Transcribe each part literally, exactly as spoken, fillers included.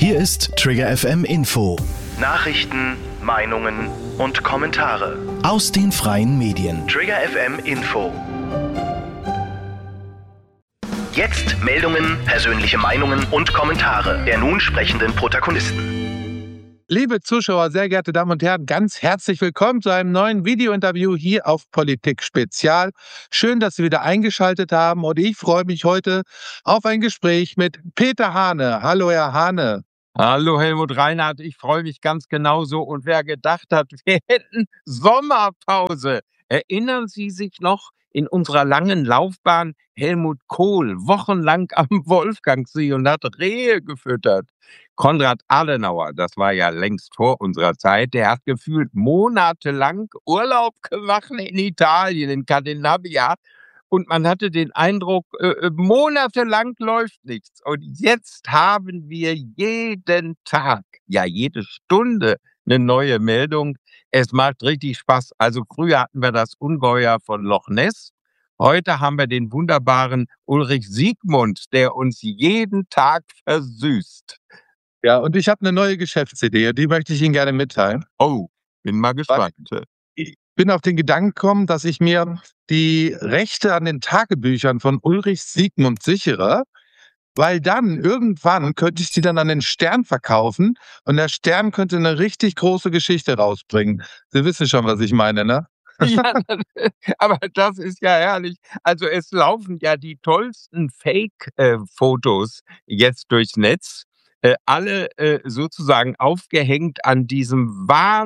Hier ist Trigger F M Info. Nachrichten, Meinungen und Kommentare aus den freien Medien. Trigger F M Info. Jetzt Meldungen, persönliche Meinungen und Kommentare der nun sprechenden Protagonisten. Liebe Zuschauer, sehr geehrte Damen und Herren, ganz herzlich willkommen zu einem neuen Video-Interview hier auf Politik Spezial. Schön, dass Sie wieder eingeschaltet haben und ich freue mich heute auf ein Gespräch mit Peter Hane. Hallo, Herr Hane. Hallo Helmut Reinhardt, ich freue mich ganz genauso. Und wer gedacht hat, wir hätten Sommerpause. Erinnern Sie sich noch in unserer langen Laufbahn Helmut Kohl wochenlang am Wolfgangsee und hat Rehe gefüttert? Konrad Adenauer, das war ja längst vor unserer Zeit, der hat gefühlt monatelang Urlaub gemacht in Italien, in Cadenabia. Und man hatte den Eindruck, äh, monatelang läuft nichts. Und jetzt haben wir jeden Tag, ja jede Stunde eine neue Meldung. Es macht richtig Spaß. Also früher hatten wir das Ungeheuer von Loch Ness. Heute haben wir den wunderbaren Ulrich Siegmund, der uns jeden Tag versüßt. Ja, und ich habe eine neue Geschäftsidee, die möchte ich Ihnen gerne mitteilen. Oh, bin mal gespannt. Ich bin auf den Gedanken gekommen, dass ich mir die Rechte an den Tagebüchern von Ulrich Siegmund sichere, weil dann irgendwann könnte ich die dann an den Stern verkaufen und der Stern könnte eine richtig große Geschichte rausbringen. Sie wissen schon, was ich meine, ne? Ja, aber das ist ja herrlich. Also es laufen ja die tollsten Fake-Fotos jetzt durchs Netz. Äh, alle äh, sozusagen aufgehängt an diesem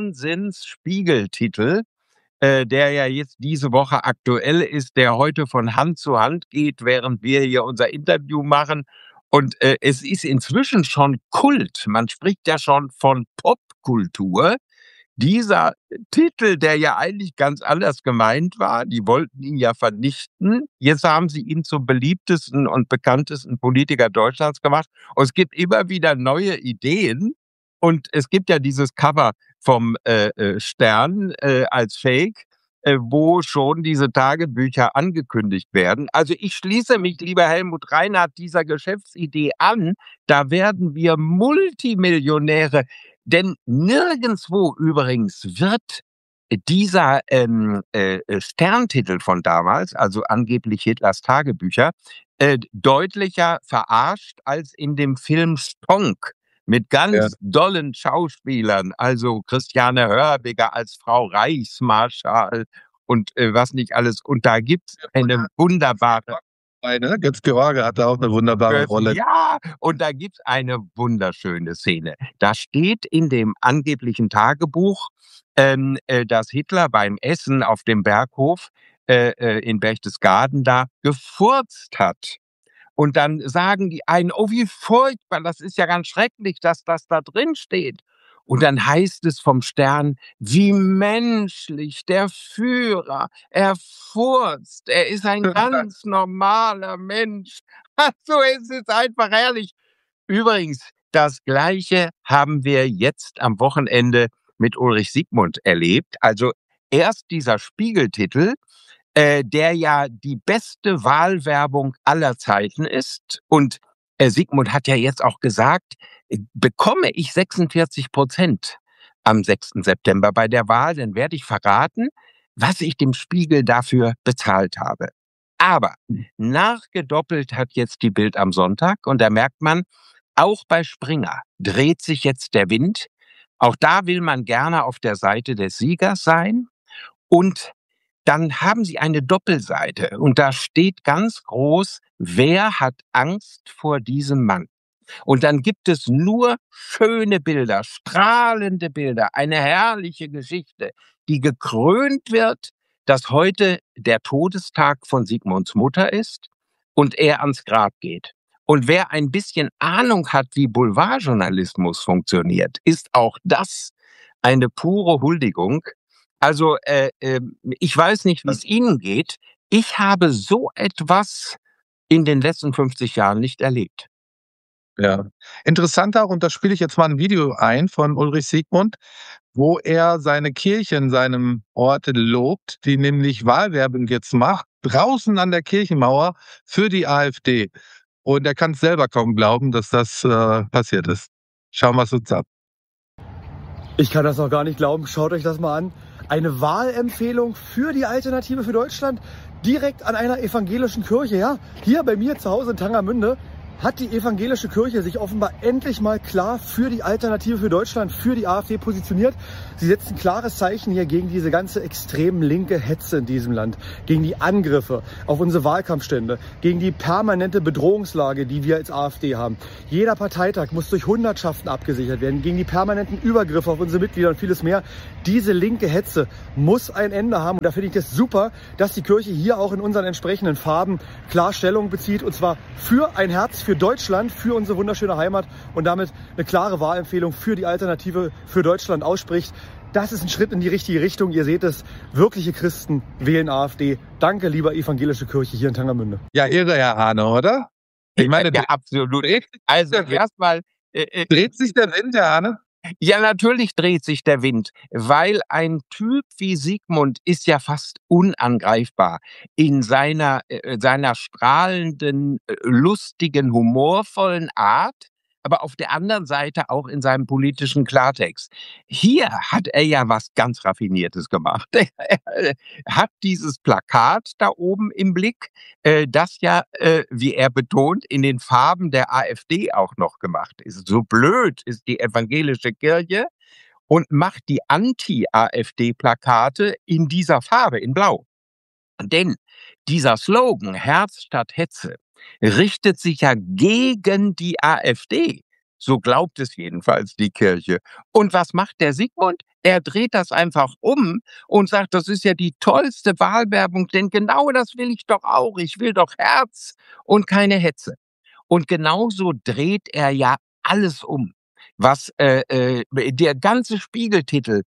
Wahnsinns-Spiegeltitel, äh, der ja jetzt diese Woche aktuell ist, der heute von Hand zu Hand geht, während wir hier unser Interview machen. Und äh, es ist inzwischen schon Kult. Man spricht ja schon von Popkultur. Dieser Titel, der ja eigentlich ganz anders gemeint war, die wollten ihn ja vernichten. Jetzt haben sie ihn zum beliebtesten und bekanntesten Politiker Deutschlands gemacht. Und es gibt immer wieder neue Ideen. Und es gibt ja dieses Cover vom äh, äh, Stern äh, als Fake, äh, wo schon diese Tagebücher angekündigt werden. Also ich schließe mich, lieber Helmut Reinhardt, dieser Geschäftsidee an. Da werden wir Multimillionäre. Denn nirgendwo übrigens wird dieser ähm, äh, Sterntitel von damals, also angeblich Hitlers Tagebücher, äh, deutlicher verarscht als in dem Film Stonk mit ganz ja. dollen Schauspielern, also Christiane Hörbiger als Frau Reichsmarschall und äh, was nicht alles. Und da gibt's eine wunderbare... Ne? Götz-George hatte auch eine wunderbare Götz, Rolle. Ja, und da gibt's eine wunderschöne Szene. Da steht in dem angeblichen Tagebuch, ähm, äh, dass Hitler beim Essen auf dem Berghof äh, äh, in Berchtesgaden da gefurzt hat. Und dann sagen die einen, oh wie furchtbar, das ist ja ganz schrecklich, dass das da drin steht. Und dann heißt es vom Stern, wie menschlich, der Führer, er furzt, er ist ein ganz normaler Mensch. Also es ist einfach herrlich. Übrigens, das Gleiche haben wir jetzt am Wochenende mit Ulrich Siegmund erlebt. Also erst dieser Spiegeltitel, äh, der ja die beste Wahlwerbung aller Zeiten ist. Und äh, Siegmund hat ja jetzt auch gesagt, bekomme ich sechsundvierzig Prozent am sechsten September bei der Wahl, dann werde ich verraten, was ich dem Spiegel dafür bezahlt habe. Aber nachgedoppelt hat jetzt die Bild am Sonntag und da merkt man, auch bei Springer dreht sich jetzt der Wind. Auch da will man gerne auf der Seite des Siegers sein. Und dann haben sie eine Doppelseite und da steht ganz groß, wer hat Angst vor diesem Mann? Und dann gibt es nur schöne Bilder, strahlende Bilder, eine herrliche Geschichte, die gekrönt wird, dass heute der Todestag von Siegmunds Mutter ist und er ans Grab geht. Und wer ein bisschen Ahnung hat, wie Boulevardjournalismus funktioniert, ist auch das eine pure Huldigung. Also äh, äh, ich weiß nicht, wie es Ihnen geht. Ich habe so etwas in den letzten fünfzig Jahren nicht erlebt. Ja, interessant auch, und da spiele ich jetzt mal ein Video ein von Ulrich Siegmund, wo er seine Kirche in seinem Ort lobt, die nämlich Wahlwerbung jetzt macht, draußen an der Kirchenmauer für die AfD. Und er kann es selber kaum glauben, dass das äh, passiert ist. Schauen wir es uns an. Ich kann das noch gar nicht glauben. Schaut euch das mal an. Eine Wahlempfehlung für die Alternative für Deutschland direkt an einer evangelischen Kirche. Ja, hier bei mir zu Hause in Tangermünde hat die evangelische Kirche sich offenbar endlich mal klar für die Alternative für Deutschland, für die AfD positioniert. Sie setzt ein klares Zeichen hier gegen diese ganze extrem linke Hetze in diesem Land, gegen die Angriffe auf unsere Wahlkampfstände, gegen die permanente Bedrohungslage, die wir als AfD haben. Jeder Parteitag muss durch Hundertschaften abgesichert werden, gegen die permanenten Übergriffe auf unsere Mitglieder und vieles mehr. Diese linke Hetze muss ein Ende haben. Und da finde ich das super, dass die Kirche hier auch in unseren entsprechenden Farben klar Stellung bezieht, und zwar für ein Herz für Deutschland, für unsere wunderschöne Heimat, und damit eine klare Wahlempfehlung für die Alternative für Deutschland ausspricht. Das ist ein Schritt in die richtige Richtung. Ihr seht es, wirkliche Christen wählen AfD. Danke, lieber evangelische Kirche hier in Tangermünde. Ja, irre, Herr Hahne, oder? Ich meine, ja, absolut. Also erstmal äh, dreht sich der Wind, Herr Hahne? Ja, natürlich dreht sich der Wind, weil ein Typ wie Sigmund ist ja fast unangreifbar in seiner, äh, seiner strahlenden, äh, lustigen, humorvollen Art, aber auf der anderen Seite auch in seinem politischen Klartext. Hier hat er ja was ganz Raffiniertes gemacht. Er hat dieses Plakat da oben im Blick, äh, das ja, äh, wie er betont, in den Farben der AfD auch noch gemacht ist. So blöd ist die evangelische Kirche und macht die Anti-AfD-Plakate in dieser Farbe, in Blau. Denn dieser Slogan, Herz statt Hetze, richtet sich ja gegen die AfD. So glaubt es jedenfalls die Kirche. Und was macht der Sigmund? Er dreht das einfach um und sagt, das ist ja die tollste Wahlwerbung, denn genau das will ich doch auch. Ich will doch Herz und keine Hetze. Und genauso dreht er ja alles um. Was äh, äh, der ganze Spiegeltitel,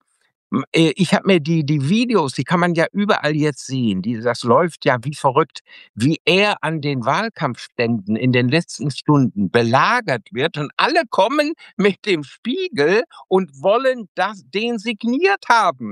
ich habe mir die, die Videos, die kann man ja überall jetzt sehen, die, das läuft ja wie verrückt, wie er an den Wahlkampfständen in den letzten Stunden belagert wird und alle kommen mit dem Spiegel und wollen das, den signiert haben.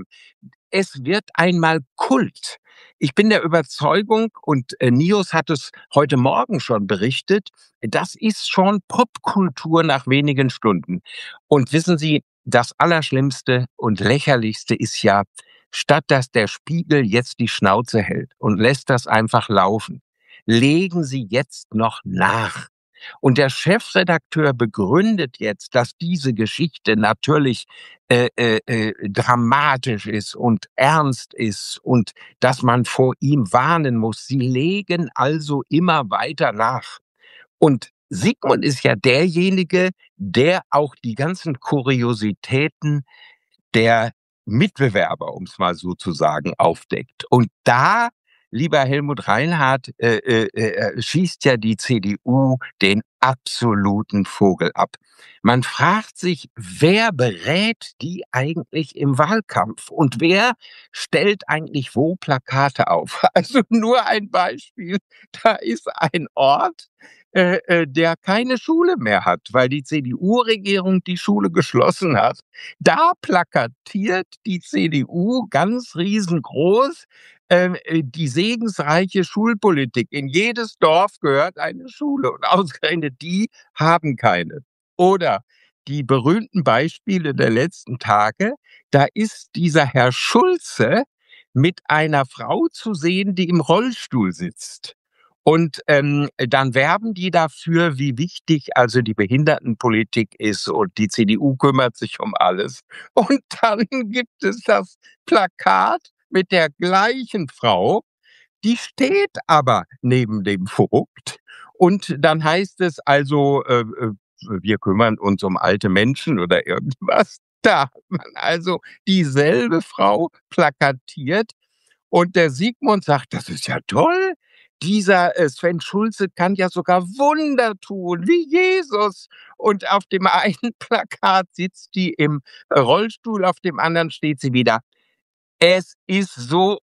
Es wird einmal Kult. Ich bin der Überzeugung, und äh, Nios hat es heute Morgen schon berichtet, das ist schon Popkultur nach wenigen Stunden. Und wissen Sie, das Allerschlimmste und Lächerlichste ist ja, statt dass der Spiegel jetzt die Schnauze hält und lässt das einfach laufen, legen Sie jetzt noch nach. Und der Chefredakteur begründet jetzt, dass diese Geschichte natürlich äh, äh, äh, dramatisch ist und ernst ist und dass man vor ihm warnen muss. Sie legen also immer weiter nach. Und Sigmund ist ja derjenige, der auch die ganzen Kuriositäten der Mitbewerber, um es mal so zu sagen, aufdeckt. Und da, lieber Helmut Reinhardt, äh, äh, äh, schießt ja die C D U den absoluten Vogel ab. Man fragt sich, wer berät die eigentlich im Wahlkampf und wer stellt eigentlich wo Plakate auf? Also nur ein Beispiel, da ist ein Ort, äh, äh, der keine Schule mehr hat, weil die C D U-Regierung die Schule geschlossen hat. Da plakatiert die C D U ganz riesengroß, ähm, äh, die segensreiche Schulpolitik. In jedes Dorf gehört eine Schule und ausgerechnet die haben keine. Oder die berühmten Beispiele der letzten Tage, da ist dieser Herr Schulze mit einer Frau zu sehen, die im Rollstuhl sitzt. Und ähm, dann werben die dafür, wie wichtig also die Behindertenpolitik ist und die C D U kümmert sich um alles. Und dann gibt es das Plakat mit der gleichen Frau, die steht aber neben dem Vogt. Und dann heißt es also, äh, wir kümmern uns um alte Menschen oder irgendwas. Da hat man also dieselbe Frau plakatiert. Und der Sigmund sagt, das ist ja toll. Dieser äh, Sven Schulze kann ja sogar Wunder tun, wie Jesus. Und auf dem einen Plakat sitzt die im Rollstuhl, auf dem anderen steht sie wieder. Es ist so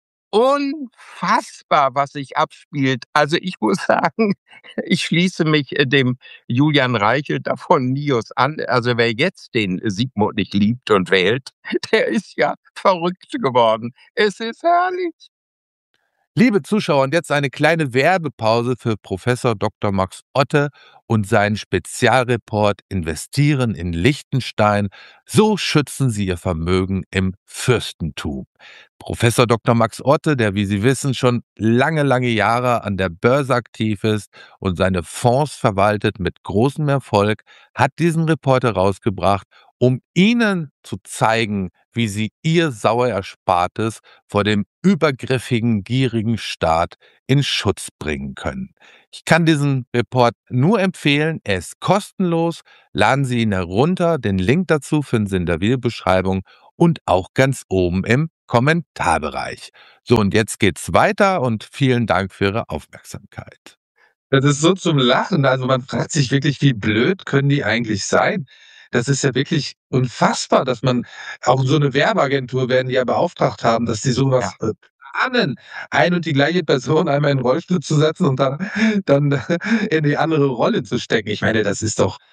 unfassbar, was sich abspielt. Also ich muss sagen, ich schließe mich äh, dem Julian Reichelt davon Nios an. Also wer jetzt den Sigmund nicht liebt und wählt, der ist ja verrückt geworden. Es ist herrlich. Liebe Zuschauer, und jetzt eine kleine Werbepause für Professor Doktor Max Otte und seinen Spezialreport Investieren in Liechtenstein. So schützen Sie Ihr Vermögen im Fürstentum. Professor Doktor Max Otte, der, wie Sie wissen, schon lange, lange Jahre an der Börse aktiv ist und seine Fonds verwaltet mit großem Erfolg, hat diesen Report herausgebracht, um Ihnen zu zeigen, wie Sie Ihr sauer Erspartes vor dem übergriffigen, gierigen Staat in Schutz bringen können. Ich kann diesen Report nur empfehlen. Er ist kostenlos. Laden Sie ihn herunter. Den Link dazu finden Sie in der Videobeschreibung und auch ganz oben im Kommentarbereich. So, und jetzt geht's weiter und vielen Dank für Ihre Aufmerksamkeit. Das ist so zum Lachen. Also man fragt sich wirklich, wie blöd können die eigentlich sein? Das ist ja wirklich unfassbar, dass man auch so eine Werbeagentur werden die ja beauftragt haben, dass die sowas Ja. äh, planen, ein und die gleiche Person einmal in den Rollstuhl zu setzen und dann dann in die andere Rolle zu stecken. Ich meine, das ist doch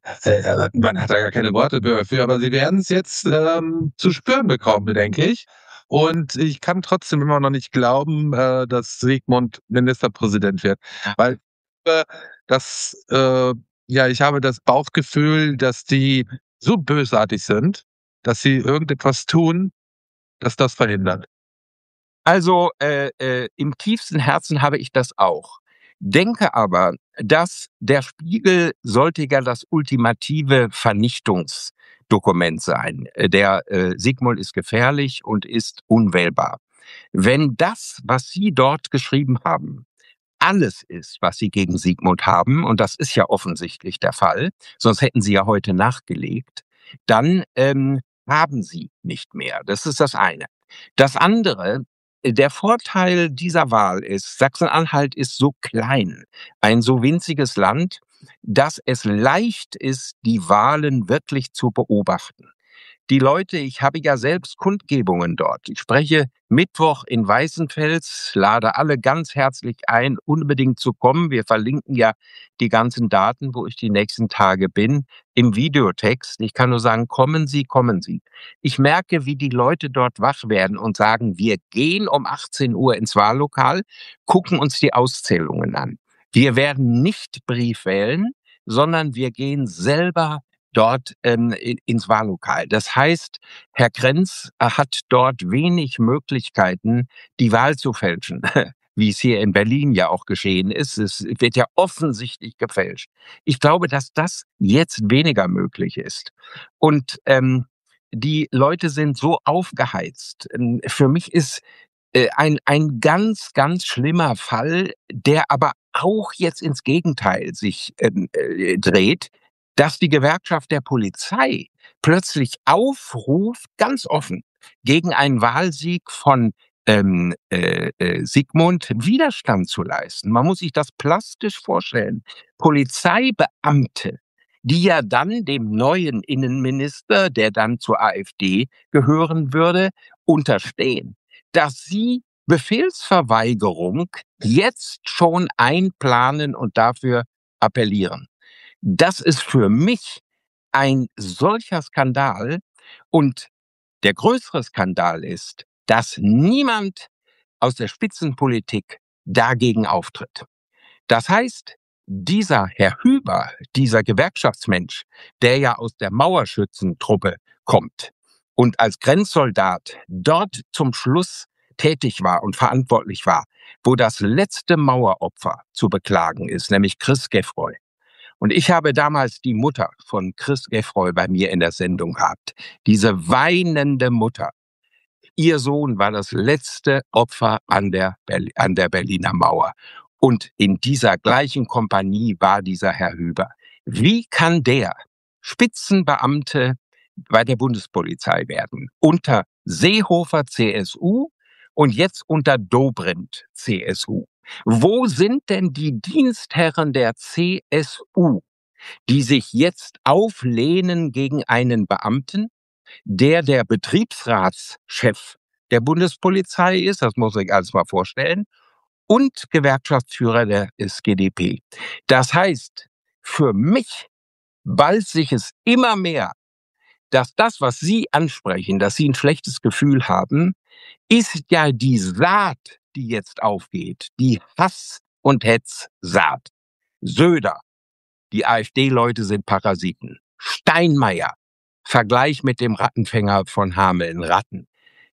äh, man hat da gar keine Worte dafür, aber sie werden es jetzt, ähm, zu spüren bekommen, denke ich. Und ich kann trotzdem immer noch nicht glauben, äh, dass Sigmund Ministerpräsident wird, Ja. weil, äh, das, äh ja, ich habe das Bauchgefühl, dass die so bösartig sind, dass sie irgendetwas tun, das das verhindert. Also, äh, äh, im tiefsten Herzen habe ich das auch. Denke aber, dass der Spiegel sollte ja das ultimative Vernichtungsdokument sein. Äh, Der äh, Sigmund ist gefährlich und ist unwählbar. Wenn das, was Sie dort geschrieben haben, alles ist, was Sie gegen Sigmund haben, und das ist ja offensichtlich der Fall, sonst hätten Sie ja heute nachgelegt, dann ähm, haben Sie nicht mehr. Das ist das eine. Das andere, äh, der Vorteil dieser Wahl ist, Sachsen-Anhalt ist so klein, ein so winziges Land, dass es leicht ist, die Wahlen wirklich zu beobachten. Die Leute, ich habe ja selbst Kundgebungen dort. Ich spreche Mittwoch in Weißenfels, lade alle ganz herzlich ein, unbedingt zu kommen. Wir verlinken ja die ganzen Daten, wo ich die nächsten Tage bin, im Videotext. Ich kann nur sagen, kommen Sie, kommen Sie. Ich merke, wie die Leute dort wach werden und sagen, wir gehen um achtzehn Uhr ins Wahllokal, gucken uns die Auszählungen an. Wir werden nicht Brief wählen, sondern wir gehen selber dort ähm, in, ins Wahllokal. Das heißt, Herr Krenz äh, hat dort wenig Möglichkeiten, die Wahl zu fälschen, wie es hier in Berlin ja auch geschehen ist. Es wird ja offensichtlich gefälscht. Ich glaube, dass das jetzt weniger möglich ist. Und ähm, die Leute sind so aufgeheizt. Ähm, Für mich ist äh, ein, ein ganz, ganz schlimmer Fall, der aber auch jetzt ins Gegenteil sich ähm, äh, dreht, dass die Gewerkschaft der Polizei plötzlich aufruft, ganz offen, gegen einen Wahlsieg von ähm, äh, äh, Sigmund Widerstand zu leisten. Man muss sich das plastisch vorstellen. Polizeibeamte, die ja dann dem neuen Innenminister, der dann zur AfD gehören würde, unterstehen, dass sie Befehlsverweigerung jetzt schon einplanen und dafür appellieren. Das ist für mich ein solcher Skandal. Und der größere Skandal ist, dass niemand aus der Spitzenpolitik dagegen auftritt. Das heißt, dieser Herr Hüber, dieser Gewerkschaftsmensch, der ja aus der Mauerschützentruppe kommt und als Grenzsoldat dort zum Schluss tätig war und verantwortlich war, wo das letzte Maueropfer zu beklagen ist, nämlich Chris Geffroy. Und ich habe damals die Mutter von Chris Geffroy bei mir in der Sendung gehabt. Diese weinende Mutter. Ihr Sohn war das letzte Opfer an der, Berl- an der Berliner Mauer. Und in dieser gleichen Kompanie war dieser Herr Hüber. Wie kann der Spitzenbeamte bei der Bundespolizei werden? Unter Seehofer C S U und jetzt unter Dobrindt C S U. Wo sind denn die Dienstherren der C S U, die sich jetzt auflehnen gegen einen Beamten, der der Betriebsratschef der Bundespolizei ist, das muss ich alles mal vorstellen, und Gewerkschaftsführer der S G D P. Das heißt, für mich ballt sich es immer mehr, dass das, was Sie ansprechen, dass Sie ein schlechtes Gefühl haben, ist ja die Saat die jetzt aufgeht, die Hass- und Hetzsaat. Söder, die AfD-Leute sind Parasiten. Steinmeier, Vergleich mit dem Rattenfänger von Hameln, Ratten.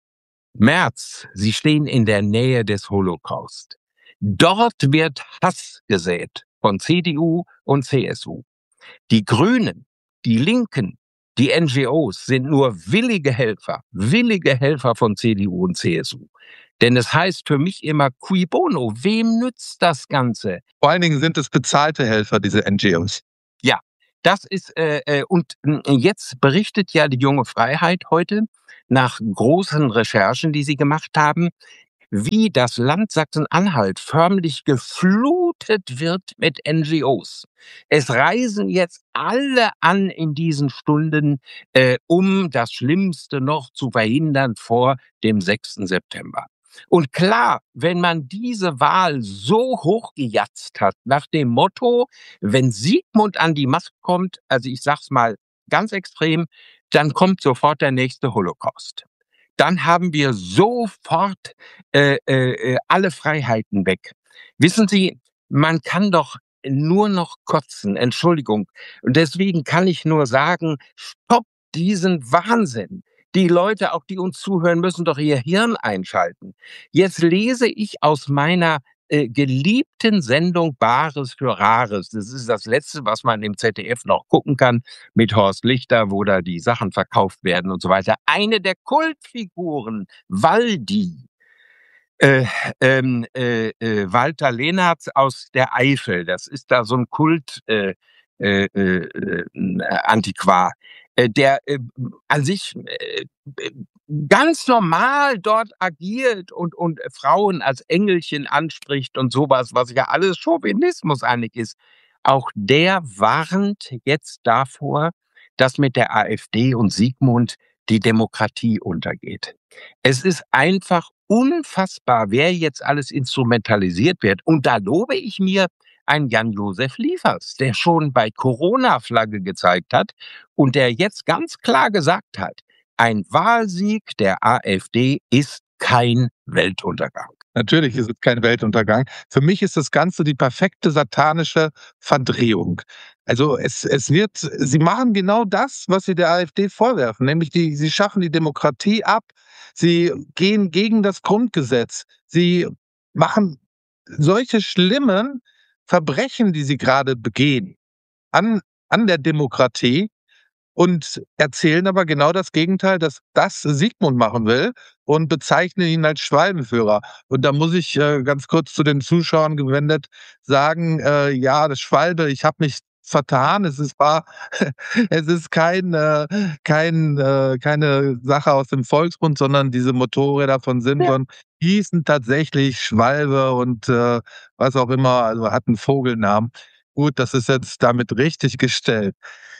Merz, sie stehen in der Nähe des Holocaust. Dort wird Hass gesät von C D U und C S U. Die Grünen, die Linken, die N G Os sind nur willige Helfer, willige Helfer von C D U und C S U. Denn es heißt für mich immer, cui bono, wem nützt das Ganze? Vor allen Dingen sind es bezahlte Helfer, diese N G Os. Ja, das ist, äh, äh, und äh, jetzt berichtet ja die Junge Freiheit heute nach großen Recherchen, die sie gemacht haben, wie das Land Sachsen-Anhalt förmlich geflutet wird mit N G Os. Es reisen jetzt alle an in diesen Stunden, äh, um das Schlimmste noch zu verhindern vor dem sechsten September. Und klar, wenn man diese Wahl so hochgejatzt hat, nach dem Motto, wenn Sigmund an die Macht kommt, also ich sag's mal ganz extrem, dann kommt sofort der nächste Holocaust. Dann haben wir sofort äh, äh, alle Freiheiten weg. Wissen Sie, man kann doch nur noch kotzen, Entschuldigung. Und deswegen kann ich nur sagen, stopp diesen Wahnsinn. Die Leute, auch die uns zuhören, müssen doch ihr Hirn einschalten. Jetzt lese ich aus meiner äh, geliebten Sendung Bares für Rares. Das ist das Letzte, was man im Z D F noch gucken kann, mit Horst Lichter, wo da die Sachen verkauft werden und so weiter. Eine der Kultfiguren, Waldi, äh, ähm, äh, äh, Walter Lehnertz aus der Eifel. Das ist da so ein Kult, äh, äh, äh, Antiquar, äh, der äh, an sich äh, ganz normal dort agiert und, und Frauen als Engelchen anspricht und sowas, was ja alles Chauvinismus eigentlich ist. Auch der warnt jetzt davor, dass mit der AfD und Sigmund die Demokratie untergeht. Es ist einfach unfassbar, wer jetzt alles instrumentalisiert wird. Und da lobe ich mir einen Jan-Josef Liefers, der schon bei Corona Flagge gezeigt hat und der jetzt ganz klar gesagt hat, ein Wahlsieg der AfD ist kein Weltuntergang. Natürlich ist es kein Weltuntergang. Für mich ist das Ganze die perfekte satanische Verdrehung. Also es, es wird, sie machen genau das, was sie der AfD vorwerfen, nämlich die, sie schaffen die Demokratie ab, sie gehen gegen das Grundgesetz, sie machen solche schlimmen Verbrechen, die sie gerade begehen, an, an der Demokratie und erzählen aber genau das Gegenteil, dass das Sigmund machen will und bezeichnen ihn als Schwalbenführer. Und da muss ich äh, ganz kurz zu den Zuschauern gewendet sagen, äh, ja, das Schwalbe, ich habe mich vertan, es ist wahr, es ist kein, äh, kein, äh, keine Sache aus dem Volksmund, sondern diese Motorräder von Simson ja. hießen tatsächlich Schwalbe und äh, was auch immer, also hatten Vogelnamen. Gut, das ist jetzt damit richtig gestellt.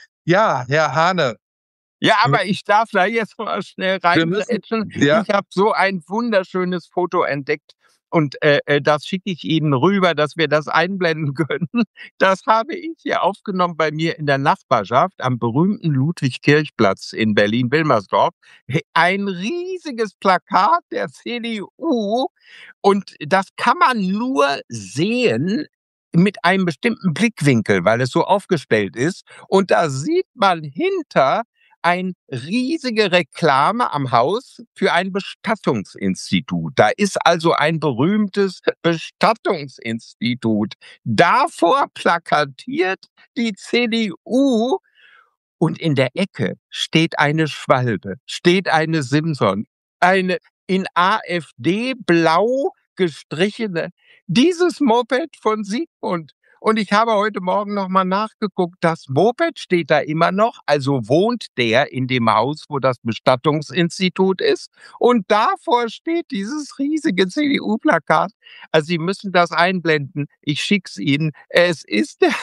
Ja, Herr Hane. Ja, aber ich darf da jetzt mal schnell reingrätschen. Ja. Ich habe so ein wunderschönes Foto entdeckt und äh, das schicke ich Ihnen rüber, dass wir das einblenden können. Das habe ich hier aufgenommen bei mir in der Nachbarschaft am berühmten Ludwig-Kirchplatz in Berlin-Wilmersdorf. Ein riesiges Plakat der C D U und das kann man nur sehen mit einem bestimmten Blickwinkel, weil es so aufgestellt ist. Und da sieht man hinter eine riesige Reklame am Haus für ein Bestattungsinstitut. Da ist also ein berühmtes Bestattungsinstitut. Davor plakatiert die C D U und in der Ecke steht eine Schwalbe, steht eine Simson, eine in AfD-blau gestrichene, dieses Moped von Sigmund. Und ich habe heute Morgen nochmal nachgeguckt, das Moped steht da immer noch, also wohnt der in dem Haus, wo das Bestattungsinstitut ist. Und davor steht dieses riesige C D U-Plakat. Also Sie müssen das einblenden. Ich schick's Ihnen. Es ist der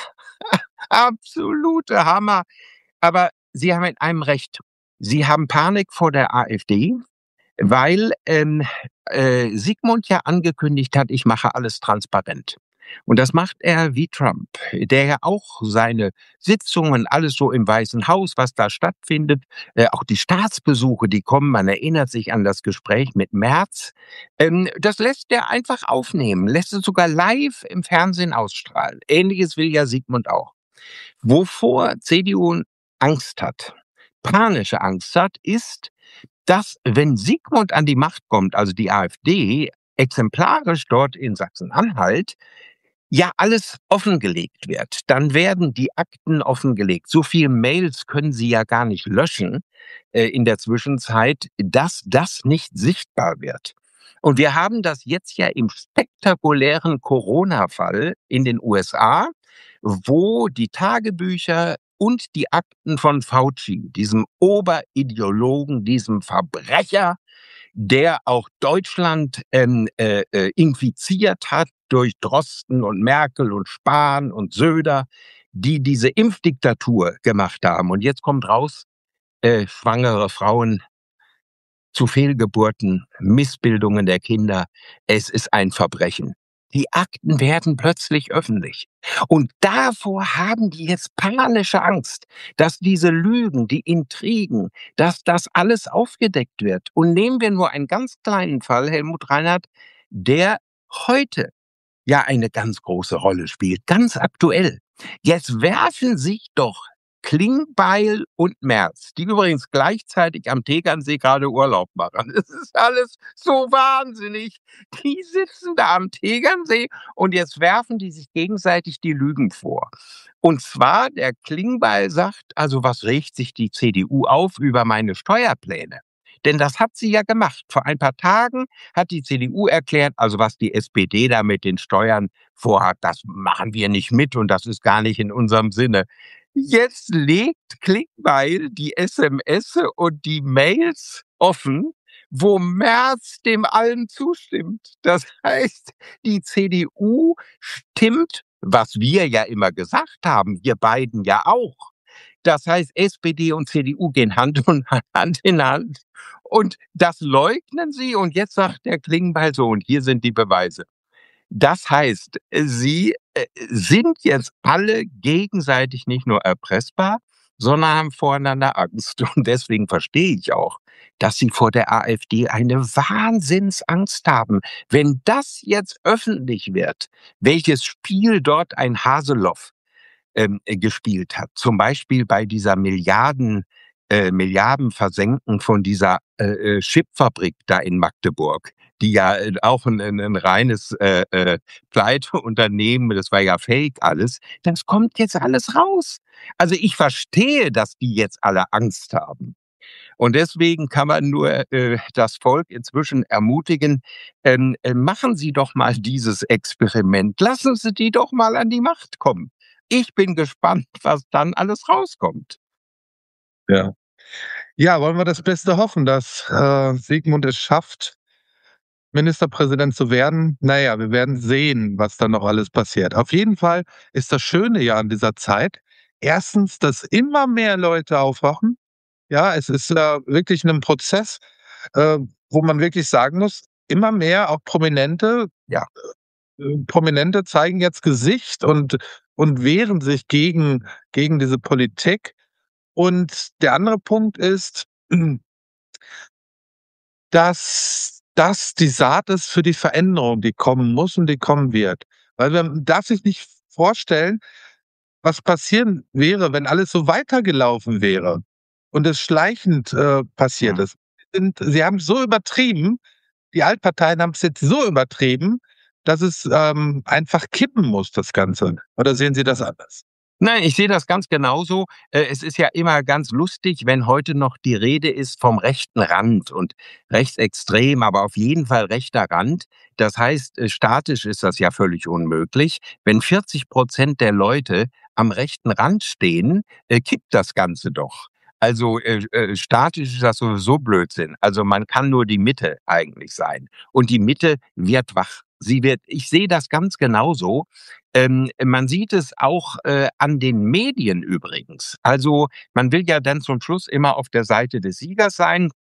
absolute Hammer. Aber Sie haben in einem recht. Sie haben Panik vor der AfD. Weil ähm, äh, Sigmund ja angekündigt hat, ich mache alles transparent. Und das macht er wie Trump, der ja auch seine Sitzungen, alles so im Weißen Haus, was da stattfindet, äh, auch die Staatsbesuche, die kommen, man erinnert sich an das Gespräch mit Merz, ähm, das lässt er einfach aufnehmen, lässt es sogar live im Fernsehen ausstrahlen. Ähnliches will ja Sigmund auch. Wovor C D U Angst hat, panische Angst hat, ist, dass, wenn Sigmund an die Macht kommt, also die AfD, exemplarisch dort in Sachsen-Anhalt, ja alles offengelegt wird. Dann werden die Akten offengelegt. So viele Mails können sie ja gar nicht löschen äh, in der Zwischenzeit, dass das nicht sichtbar wird. Und wir haben das jetzt ja im spektakulären Corona-Fall in den U S A, wo die Tagebücher und die Akten von Fauci, diesem Oberideologen, diesem Verbrecher, der auch Deutschland ähm, äh, äh, infiziert hat durch Drosten und Merkel und Spahn und Söder, die diese Impfdiktatur gemacht haben. Und jetzt kommt raus, äh, schwangere Frauen zu Fehlgeburten, Missbildungen der Kinder. Es ist ein Verbrechen. Die Akten werden plötzlich öffentlich. Und davor haben die jetzt panische Angst, dass diese Lügen, die Intrigen, dass das alles aufgedeckt wird. Und nehmen wir nur einen ganz kleinen Fall, Helmut Reinhardt, der heute ja eine ganz große Rolle spielt, ganz aktuell. Jetzt werfen sich doch Klingbeil und Merz, die übrigens gleichzeitig am Tegernsee gerade Urlaub machen. Das ist alles so wahnsinnig. Die sitzen da am Tegernsee und jetzt werfen die sich gegenseitig die Lügen vor. Und zwar, der Klingbeil sagt, also was regt sich die C D U auf über meine Steuerpläne? Denn das hat sie ja gemacht. Vor ein paar Tagen hat die C D U erklärt, also was die S P D da mit den Steuern vorhat, das machen wir nicht mit und das ist gar nicht in unserem Sinne. Jetzt legt Klingbeil die S M S und die Mails offen, wo Merz dem allen zustimmt. Das heißt, die C D U stimmt, was wir ja immer gesagt haben, wir beiden ja auch. Das heißt, S P D und C D U gehen Hand und Hand in Hand. Und das leugnen sie. Und jetzt sagt der Klingbeil so, und hier sind die Beweise. Das heißt, sie äh, sind jetzt alle gegenseitig nicht nur erpressbar, sondern haben voreinander Angst. Und deswegen verstehe ich auch, dass sie vor der AfD eine Wahnsinnsangst haben. Wenn das jetzt öffentlich wird, welches Spiel dort ein Haseloff ähm, gespielt hat, zum Beispiel bei dieser Milliarden Äh, Milliarden versenken von dieser äh, Chipfabrik da in Magdeburg, die ja äh, auch ein, ein, ein reines äh, äh, Pleiteunternehmen, das war ja fake alles, das kommt jetzt alles raus. Also ich verstehe, dass die jetzt alle Angst haben. Und deswegen kann man nur äh, das Volk inzwischen ermutigen, ähm, äh, machen Sie doch mal dieses Experiment, lassen Sie die doch mal an die Macht kommen. Ich bin gespannt, was dann alles rauskommt. Ja. Ja, wollen wir das Beste hoffen, dass äh, Sigmund es schafft, Ministerpräsident zu werden. Naja, wir werden sehen, was da noch alles passiert. Auf jeden Fall ist das Schöne ja an dieser Zeit, erstens, dass immer mehr Leute aufwachen. Ja, es ist äh, wirklich ein Prozess, äh, wo man wirklich sagen muss, immer mehr auch Prominente, ja, äh, Prominente zeigen jetzt Gesicht und, und wehren sich gegen, gegen diese Politik. Und der andere Punkt ist, dass das die Saat ist für die Veränderung, die kommen muss und die kommen wird. Weil man darf sich nicht vorstellen, was passieren wäre, wenn alles so weitergelaufen wäre und es schleichend äh, passiert ist. Und sie haben es so übertrieben, die Altparteien haben es jetzt so übertrieben, dass es ähm, einfach kippen muss, das Ganze. Oder sehen Sie das anders? Nein, ich sehe das ganz genauso. Äh, Es ist ja immer ganz lustig, wenn heute noch die Rede ist vom rechten Rand und rechtsextrem, aber auf jeden Fall rechter Rand. Das heißt, äh, statisch ist das ja völlig unmöglich. Wenn vierzig Prozent der Leute am rechten Rand stehen, äh, kippt das Ganze doch. Also äh, äh, statisch ist das sowieso Blödsinn. Also man kann nur die Mitte eigentlich sein. Und die Mitte wird wach. Sie wird, ich sehe das ganz genauso. Ähm, man sieht es auch äh, an den Medien übrigens. Also man will ja dann zum Schluss immer auf der Seite des Siegers sein.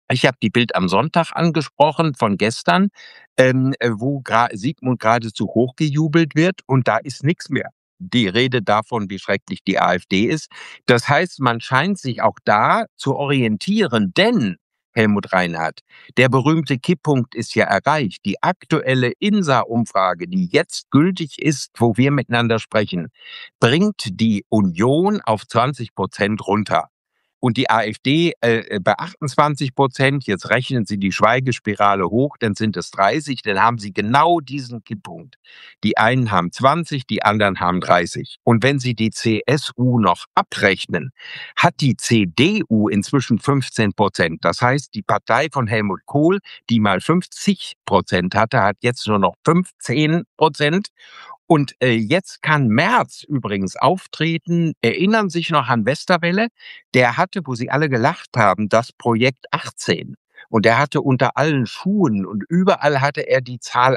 Ich habe die Bild am Sonntag angesprochen von gestern, ähm, wo gra- Sigmund geradezu hochgejubelt wird und da ist nichts mehr. Die Rede davon, wie schrecklich die AfD ist. Das heißt, man scheint sich auch da zu orientieren, denn, Helmut Reinhardt, der berühmte Kipppunkt ist ja erreicht. Die aktuelle INSA-Umfrage, die jetzt gültig ist, wo wir miteinander sprechen, bringt die Union auf zwanzig Prozent runter. Und die AfD äh, bei achtundzwanzig Prozent, jetzt rechnen Sie die Schweigespirale hoch, dann sind es dreißig, dann haben Sie genau diesen Kipppunkt. Die einen haben zwanzig, die anderen haben dreißig. Und wenn Sie die C S U noch abrechnen, hat die C D U inzwischen fünfzehn Prozent. Das heißt, die Partei von Helmut Kohl, die mal fünfzig Prozent hatte, hat jetzt nur noch fünfzehn Prozent. Und äh, jetzt kann Merz übrigens auftreten. Erinnern sich noch an Westerwelle? Der hatte, wo sie alle gelacht haben, das Projekt achtzehn. Und er hatte unter allen Schuhen und überall hatte er die Zahl